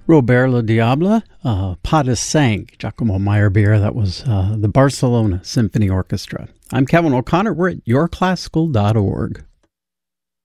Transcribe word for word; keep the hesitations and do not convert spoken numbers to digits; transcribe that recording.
Robert Le Diable, uh, Pas de Cinq, Giacomo Meyerbeer. That was uh, the Barcelona Symphony Orchestra. I'm Kevin O'Connor. We're at your classical dot org.